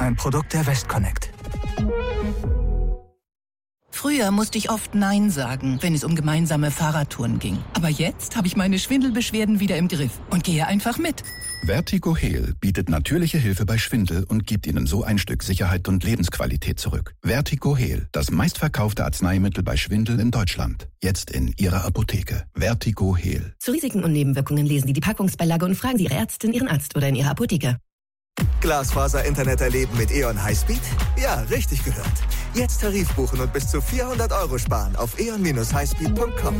Ein Produkt der Westconnect. Früher musste ich oft Nein sagen, wenn es um gemeinsame Fahrradtouren ging. Aber jetzt habe ich meine Schwindelbeschwerden wieder im Griff und gehe einfach mit. Vertigo Heal bietet natürliche Hilfe bei Schwindel und gibt Ihnen so ein Stück Sicherheit und Lebensqualität zurück. Vertigo Heal, das meistverkaufte Arzneimittel bei Schwindel in Deutschland. Jetzt in Ihrer Apotheke. Vertigo Heal. Zu Risiken und Nebenwirkungen lesen Sie die Packungsbeilage und fragen Sie Ihre Ärztin, Ihren Arzt oder in Ihrer Apotheke. Glasfaser-Internet erleben mit E.ON Highspeed? Ja, richtig gehört. Jetzt Tarif buchen und bis zu 400 € sparen auf eon-highspeed.com.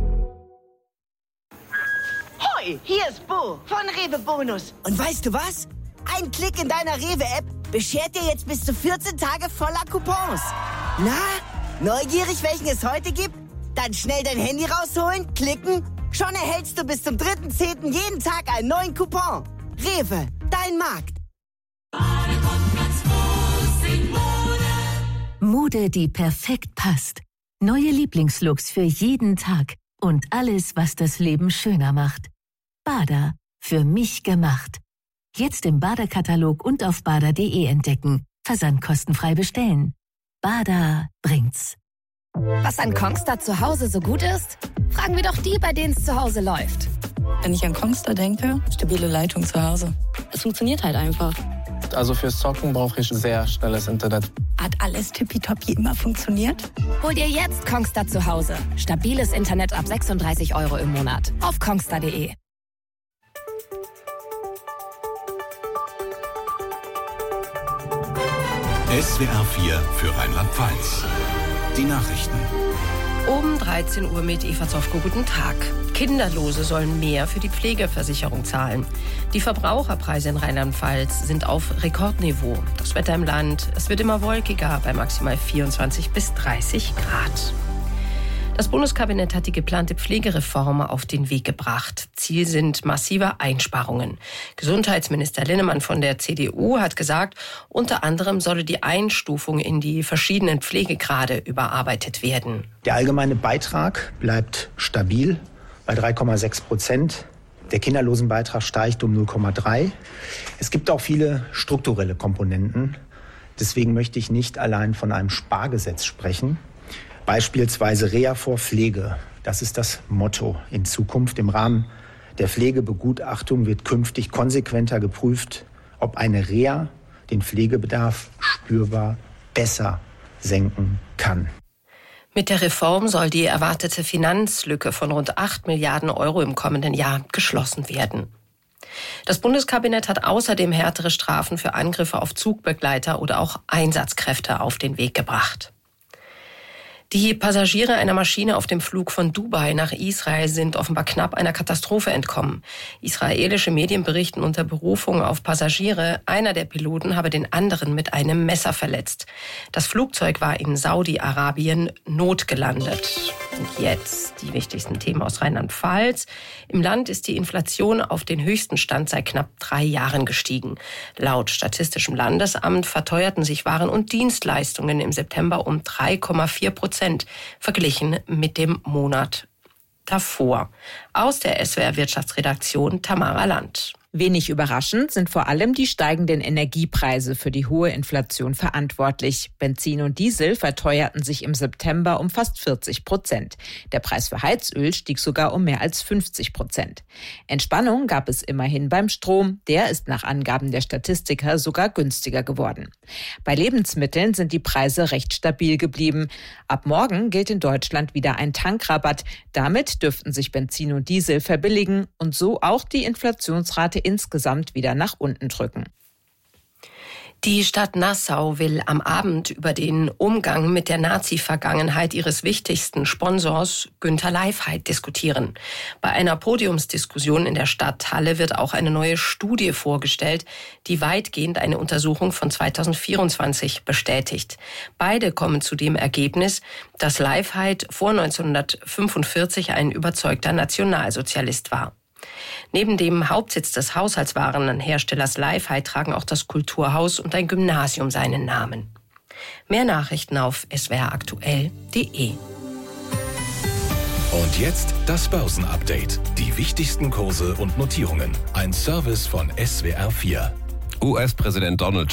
Hoi, hier ist Bo von Rewe Bonus. Und weißt du was? Ein Klick in deiner Rewe-App beschert dir jetzt bis zu 14 Tage voller Coupons. Na, neugierig, welchen es heute gibt? Dann schnell dein Handy rausholen, klicken. Schon erhältst du bis zum 3.10. jeden Tag einen neuen Coupon. Rewe, dein Markt. Mode, die perfekt passt. Neue Lieblingslooks für jeden Tag. Und alles, was das Leben schöner macht. Bada, für mich gemacht. Jetzt im Bada-Katalog und auf bada.de entdecken. Versandkostenfrei bestellen. Bada bringt's. Was an Kongstar zu Hause so gut ist? Fragen wir doch die, bei denen es zu Hause läuft. Wenn ich an Kongstar denke, stabile Leitung zu Hause. Es funktioniert halt einfach. Also fürs Zocken brauche ich sehr schnelles Internet. Hat alles tippitoppi immer funktioniert? Hol dir jetzt Kongstar zu Hause. Stabiles Internet ab 36 € im Monat. Auf kongstar.de. SWR 4 für Rheinland-Pfalz. Die Nachrichten. Um 13 Uhr mit Eva Zofko, guten Tag. Kinderlose sollen mehr für die Pflegeversicherung zahlen. Die Verbraucherpreise in Rheinland-Pfalz sind auf Rekordniveau. Das Wetter im Land, es wird immer wolkiger bei maximal 24 bis 30 Grad. Das Bundeskabinett hat die geplante Pflegereform auf den Weg gebracht. Ziel sind massive Einsparungen. Gesundheitsminister Linnemann von der CDU hat gesagt, unter anderem solle die Einstufung in die verschiedenen Pflegegrade überarbeitet werden. Der allgemeine Beitrag bleibt stabil bei 3,6%. Der Kinderlosenbeitrag steigt um 0,3%. Es gibt auch viele strukturelle Komponenten. Deswegen möchte ich nicht allein von einem Spargesetz sprechen. Beispielsweise Reha vor Pflege. Das ist das Motto in Zukunft. Im Rahmen der Pflegebegutachtung wird künftig konsequenter geprüft, ob eine Reha den Pflegebedarf spürbar besser senken kann. Mit der Reform soll die erwartete Finanzlücke von rund 8 Milliarden € im kommenden Jahr geschlossen werden. Das Bundeskabinett hat außerdem härtere Strafen für Angriffe auf Zugbegleiter oder auch Einsatzkräfte auf den Weg gebracht. Die Passagiere einer Maschine auf dem Flug von Dubai nach Israel sind offenbar knapp einer Katastrophe entkommen. Israelische Medien berichten unter Berufung auf Passagiere, einer der Piloten habe den anderen mit einem Messer verletzt. Das Flugzeug war in Saudi-Arabien notgelandet. Und jetzt die wichtigsten Themen aus Rheinland-Pfalz. Im Land ist die Inflation auf den höchsten Stand seit knapp 3 Jahren gestiegen. Laut Statistischem Landesamt verteuerten sich Waren und Dienstleistungen im September um 3,4%, verglichen mit dem Monat davor. Aus der SWR Wirtschaftsredaktion Tamara Land. Wenig überraschend sind vor allem die steigenden Energiepreise für die hohe Inflation verantwortlich. Benzin und Diesel verteuerten sich im September um fast 40%. Der Preis für Heizöl stieg sogar um mehr als 50%. Entspannung gab es immerhin beim Strom. Der ist nach Angaben der Statistiker sogar günstiger geworden. Bei Lebensmitteln sind die Preise recht stabil geblieben. Ab morgen gilt in Deutschland wieder ein Tankrabatt. Damit dürften sich Benzin und Diesel verbilligen und so auch die Inflationsrate insgesamt wieder nach unten drücken. Die Stadt Nassau will am Abend über den Umgang mit der Nazi-Vergangenheit ihres wichtigsten Sponsors Günter Leifheit diskutieren. Bei einer Podiumsdiskussion in der Stadthalle wird auch eine neue Studie vorgestellt, die weitgehend eine Untersuchung von 2024 bestätigt. Beide kommen zu dem Ergebnis, dass Leifheit vor 1945 ein überzeugter Nationalsozialist war. Neben dem Hauptsitz des Haushaltswarenherstellers Leifheit tragen auch das Kulturhaus und ein Gymnasium seinen Namen. Mehr Nachrichten auf swraktuell.de. Und jetzt das Börsenupdate. Die wichtigsten Kurse und Notierungen. Ein Service von SWR 4. US-Präsident Donald